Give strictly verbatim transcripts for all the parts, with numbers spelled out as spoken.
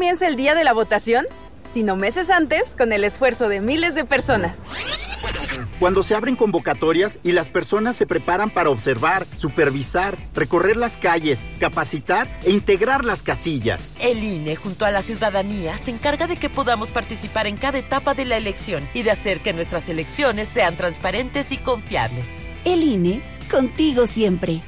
comienza el día de la votación? Sino meses antes, con el esfuerzo de miles de personas. Cuando se abren convocatorias y las personas se preparan para observar, supervisar, recorrer las calles, capacitar e integrar las casillas. El I N E, junto a la ciudadanía, se encarga de que podamos participar en cada etapa de la elección y de hacer que nuestras elecciones sean transparentes y confiables. El I N E, contigo siempre.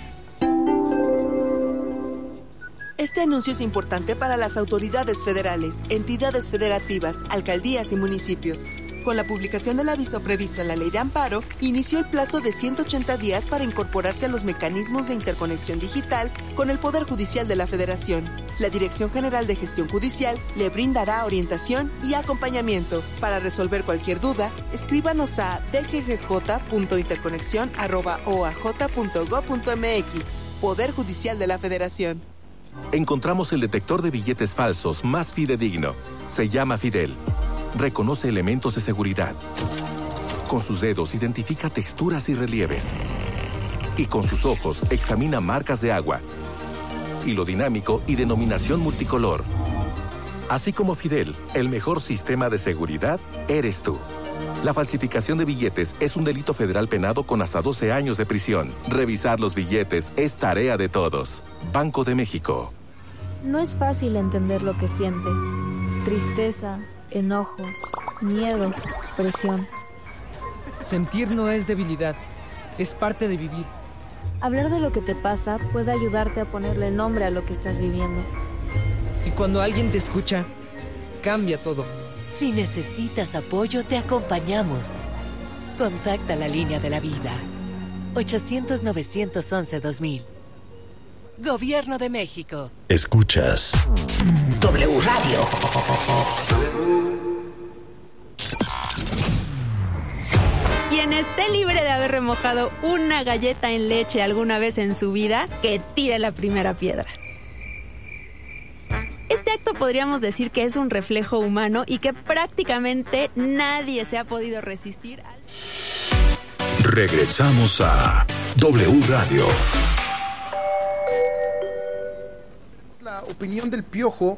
Este anuncio es importante para las autoridades federales, entidades federativas, alcaldías y municipios. Con la publicación del aviso previsto en la Ley de Amparo, inició el plazo de ciento ochenta días para incorporarse a los mecanismos de interconexión digital con el Poder Judicial de la Federación. La Dirección General de Gestión Judicial le brindará orientación y acompañamiento. Para resolver cualquier duda, escríbanos a d g g j punto interconexión arroba o a j punto gob punto m x. Poder Judicial de la Federación. Encontramos el detector de billetes falsos más fidedigno. Se llama Fidel. Reconoce elementos de seguridad. Con sus dedos identifica texturas y relieves. Y con sus ojos examina marcas de agua. Hilo dinámico y denominación multicolor. Así como Fidel, el mejor sistema de seguridad eres tú. La falsificación de billetes es un delito federal penado con hasta doce años de prisión. Revisar los billetes es tarea de todos. Banco de México. No es fácil entender lo que sientes. Tristeza, enojo, miedo, presión. Sentir no es debilidad, es parte de vivir. Hablar de lo que te pasa puede ayudarte a ponerle nombre a lo que estás viviendo. Y cuando alguien te escucha, cambia todo. Si necesitas apoyo, te acompañamos. Contacta la línea de la vida. ochocientos, novecientos once, dos mil. Gobierno de México. Escuchas W Radio. Quien esté libre de haber remojado una galleta en leche alguna vez en su vida, que tire la primera piedra. Este acto podríamos decir que es un reflejo humano y que prácticamente nadie se ha podido resistir al... Regresamos a W Radio. La opinión del Piojo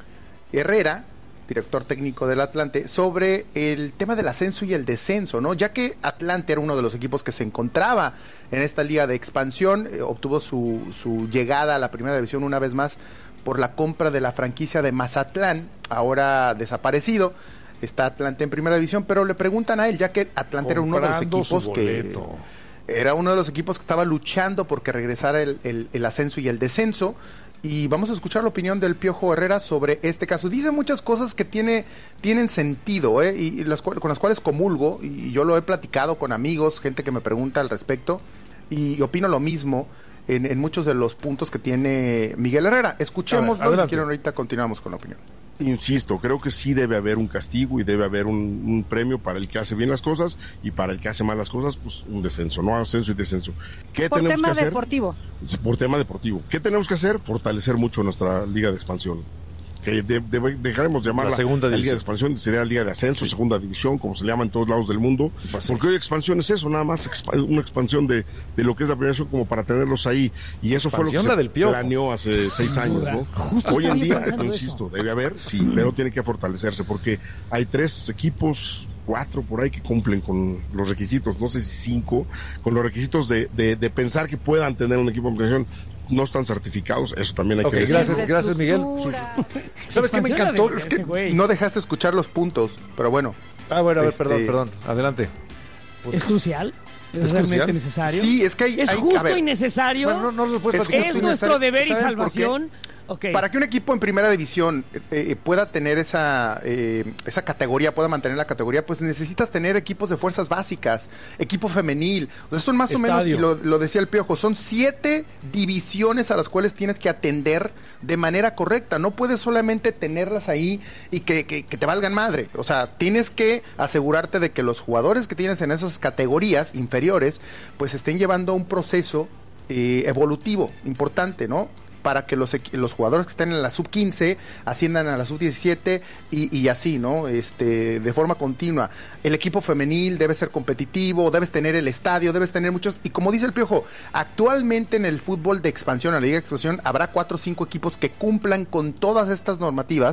Herrera, director técnico del Atlante, sobre el tema del ascenso y el descenso, ¿no? Ya que Atlante era uno de los equipos que se encontraba en esta liga de expansión, eh, obtuvo su, su llegada a la primera división una vez más por la compra de la franquicia de Mazatlán, ahora desaparecido. Está Atlante en primera división, pero le preguntan a él, ya que Atlante era uno de los equipos que era uno de los equipos que estaba luchando porque regresara el, el, el ascenso y el descenso. Y vamos a escuchar la opinión del Piojo Herrera sobre este caso. Dice muchas cosas que tiene, tienen sentido, ¿eh? y, y las, con las cuales comulgo, y yo lo he platicado con amigos, gente que me pregunta al respecto, y opino lo mismo en, en muchos de los puntos que tiene Miguel Herrera. Escuchemos, si quieren ahorita continuamos con la opinión. Insisto, creo que sí debe haber un castigo y debe haber un, un premio para el que hace bien las cosas y para el que hace mal las cosas, pues un descenso, no ascenso y descenso. ¿Qué por tenemos tema que hacer? deportivo. Por tema deportivo. ¿Qué tenemos que hacer? Fortalecer mucho nuestra liga de expansión. Que de, de, dejaremos llamarla la segunda la liga de expansión, sería la liga de ascenso, sí. Segunda división, como se le llama en todos lados del mundo, pues porque hoy expansión es eso, nada más exp una expansión de, de lo que es la primera división como para tenerlos ahí, y eso fue lo que se del planeó hace seis años, ¿no? Justo hoy en día, insisto, debe haber, sí, pero tiene que fortalecerse, porque hay tres equipos, cuatro por ahí que cumplen con los requisitos, no sé si cinco, con los requisitos de, de, de pensar que puedan tener un equipo de expansión. No están certificados, eso también hay okay, que decir. Gracias, gracias Miguel. ¿Sabes qué me encantó? Es que no dejaste escuchar los puntos, pero bueno. Ah, bueno, a ver, este... perdón, perdón, adelante. ¿Es crucial? ¿Es, ¿Es realmente crucial? Necesario? Sí, es que hay... ¿Es hay, justo y necesario? Bueno, no, no es, ¿Es nuestro deber y salvación? Okay. Para que un equipo en primera división eh, pueda tener esa eh, esa categoría, pueda mantener la categoría, pues necesitas tener equipos de fuerzas básicas, equipo femenil. O sea, son más Estadio. o menos, y lo, lo decía el Piojo, son siete divisiones a las cuales tienes que atender de manera correcta. No puedes solamente tenerlas ahí y que, que, que te valgan madre. O sea, tienes que asegurarte de que los jugadores que tienes en esas categorías inferiores, pues estén llevando un proceso eh, evolutivo importante, ¿no? Para que los, los jugadores que estén en la sub quince asciendan a la sub diecisiete y, y así, ¿no? Este, de forma continua. El equipo femenil debe ser competitivo, debes tener el estadio, debes tener muchos, y como dice el Piojo, actualmente en el fútbol de expansión, en la liga de expansión, habrá cuatro o cinco equipos que cumplan con todas estas normativas